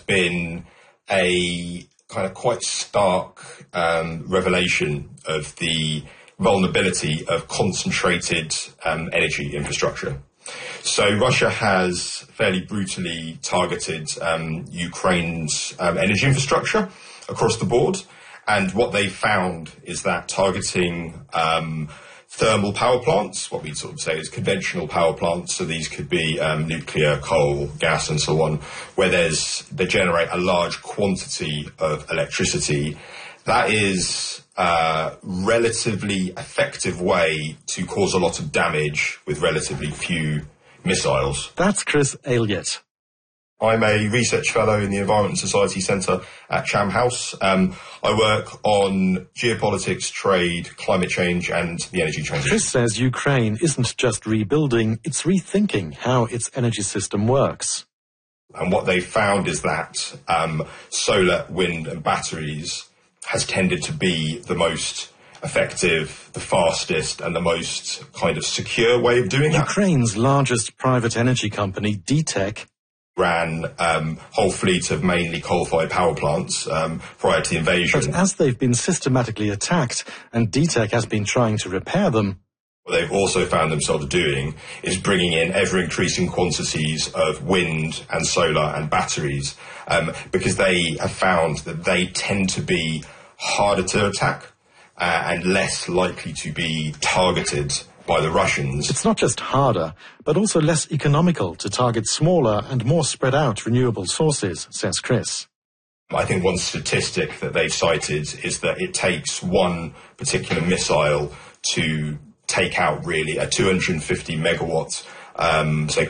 been a kind of quite stark revelation of the vulnerability of concentrated energy infrastructure. So Russia has fairly brutally targeted Ukraine's energy infrastructure across the board. And what they found is that targeting thermal power plants, what we'd sort of say is conventional power plants, so these could be nuclear, coal, gas and so on, where they generate a large quantity of electricity. That is a relatively effective way to cause a lot of damage with relatively few missiles. That's Chris Elliott. I'm a research fellow in the Environment and Society Centre at Chatham House. I work on geopolitics, trade, climate change and the energy transition. Chris says Ukraine isn't just rebuilding, it's rethinking how its energy system works. And what they found is that solar, wind and batteries has tended to be the most effective, the fastest and the most kind of secure way of doing that. Ukraine's largest private energy company, DTEK, ran whole fleet of mainly coal-fired power plants prior to the invasion. But as they've been systematically attacked and DTEK has been trying to repair them, what they've also found themselves doing is bringing in ever-increasing quantities of wind and solar and batteries because they have found that they tend to be harder to attack and less likely to be targeted by the Russians. It's not just harder, but also less economical to target smaller and more spread out renewable sources, says Chris. I think one statistic that they've cited is that it takes one particular missile to take out really a 250 megawatt, say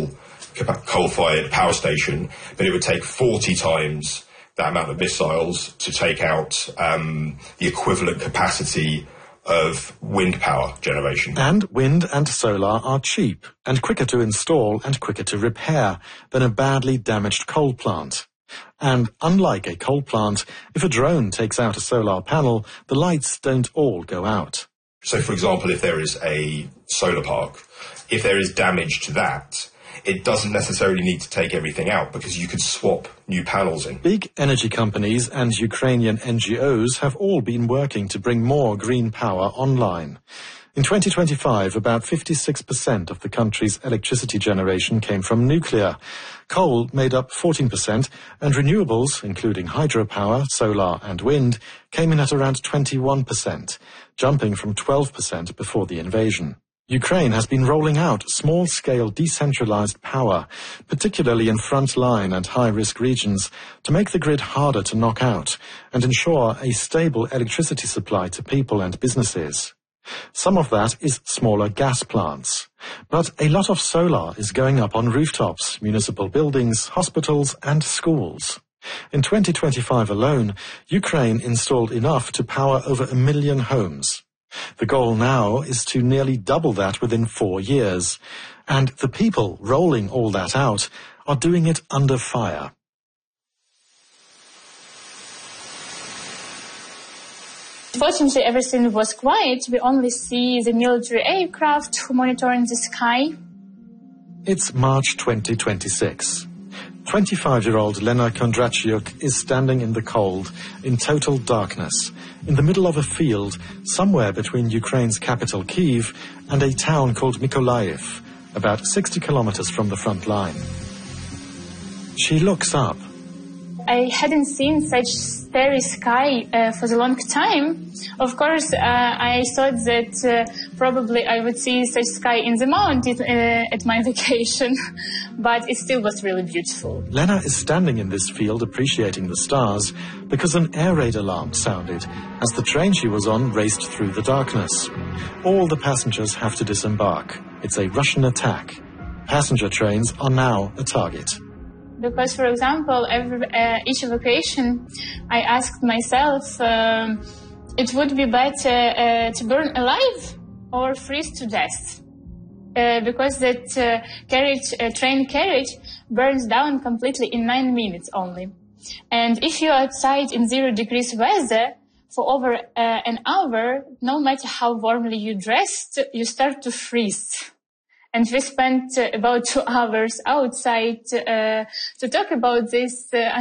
coal-fired power station, but it would take 40 times that amount of missiles to take out the equivalent capacity of wind power generation. And wind and solar are cheap and quicker to install and quicker to repair than a badly damaged coal plant. And unlike a coal plant, if a drone takes out a solar panel, the lights don't all go out. So, for example, if there is a solar park, if there is damage to that, it doesn't necessarily need to take everything out because you could swap new panels in. Big energy companies and Ukrainian NGOs have all been working to bring more green power online. In 2025, about 56% of the country's electricity generation came from nuclear. Coal made up 14%, and renewables, including hydropower, solar and wind, came in at around 21%, jumping from 12% before the invasion. Ukraine has been rolling out small-scale decentralized power, particularly in front-line and high-risk regions, to make the grid harder to knock out and ensure a stable electricity supply to people and businesses. Some of that is smaller gas plants. But a lot of solar is going up on rooftops, municipal buildings, hospitals and schools. In 2025 alone, Ukraine installed enough to power over 1 million homes. The goal now is to nearly double that within 4 years. And the people rolling all that out are doing it under fire. Fortunately, everything was quiet. We only see the military aircraft monitoring the sky. It's March 2026. 25-year-old Lena Kondratyuk is standing in the cold, in total darkness, in the middle of a field somewhere between Ukraine's capital Kyiv and a town called Mykolaiv, about 60 kilometers from the front line. She looks up. I hadn't seen such starry sky for a long time. Of course, I thought that probably I would see such sky in the mountain at my vacation, but it still was really beautiful. Lena is standing in this field appreciating the stars because an air raid alarm sounded as the train she was on raced through the darkness. All the passengers have to disembark. It's a Russian attack. Passenger trains are now a target. Because, for example, each evacuation, I asked myself, it would be better to burn alive or freeze to death. Because that train carriage burns down completely in 9 minutes only. And if you're outside in 0 degrees weather for over an hour, no matter how warmly you dressed, you start to freeze. And we spent about 2 hours outside to talk about this